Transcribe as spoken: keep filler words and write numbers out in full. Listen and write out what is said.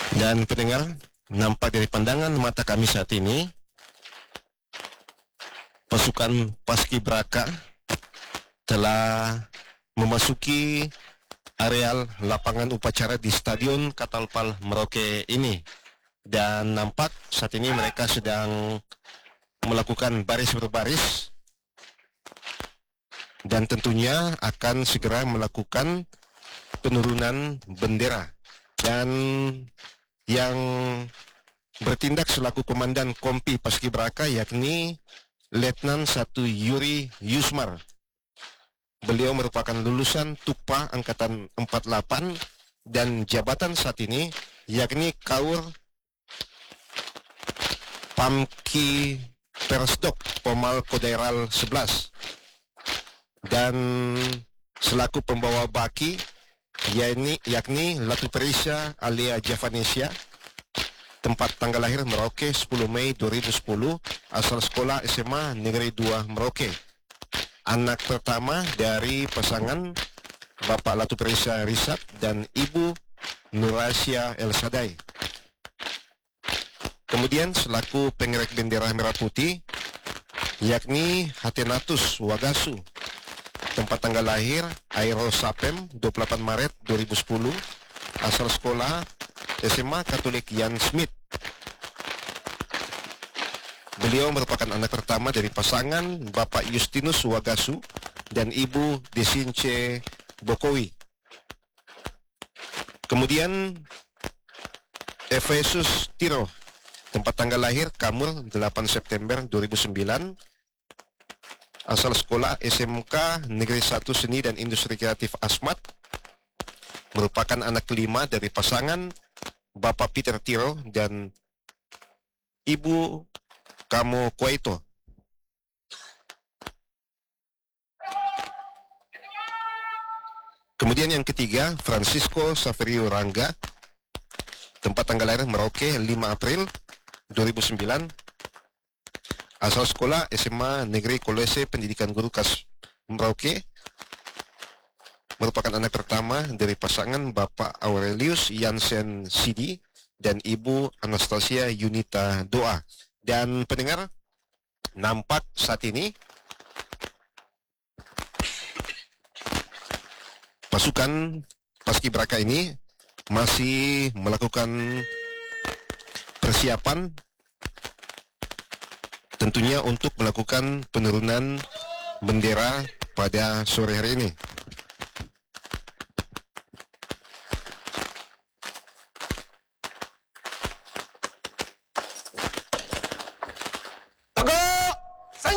Dan pendengar, nampak dari pandangan mata kami saat ini, pasukan Paskibraka telah memasuki areal lapangan upacara di Stadion Catalpal Merauke ini. Dan nampak saat ini mereka sedang melakukan baris berbaris dan tentunya akan segera melakukan penurunan bendera. Dan yang bertindak selaku Komandan Kompi Paskibraka yakni Letnan satu Yuri Yusmar. Beliau merupakan lulusan Tupa Angkatan empat puluh delapan dan jabatan saat ini yakni Kaur Pamki Persdok Pomal Kodairal sebelas. Dan selaku pembawa baki yakni, yakni Latu Perisha Alia Javanesia, tempat tanggal lahir Merauke sepuluh Mei dua ribu sepuluh, asal sekolah S M A Negeri dua Merauke. Anak pertama dari pasangan Bapak Latu Perisha Risat dan Ibu Nurasia El Sadai. Kemudian selaku pengerek bendera merah putih yakni Hatenatus Wagasu, tempat tanggal lahir Aero Sapem dua puluh delapan Maret dua ribu sepuluh, asal sekolah S M A Katolik Jan Smith. Beliau merupakan anak pertama dari pasangan Bapak Justinus Wagasu dan Ibu Desince Bokowi. Kemudian Efesus Tiro, tempat tanggal lahir Kamur delapan September dua ribu sembilan, asal sekolah S M K Negeri satu Seni dan Industri Kreatif Asmat, merupakan anak kelima dari pasangan Bapak Peter Tiro dan Ibu Kamo Kuaito. Kemudian yang ketiga, Francisco Saverio Rangga, tempat tanggal lahir Merauke lima April dua ribu sembilan, asal sekolah S M A Negeri Kolese Pendidikan Guru Kas Merauke, merupakan anak pertama dari pasangan Bapak Aurelius Jansen Sidi dan Ibu Anastasia Yunita Doa. Dan pendengar, nampak saat ini pasukan Paskibraka ini masih melakukan persiapan tentunya untuk melakukan penurunan bendera pada sore hari ini.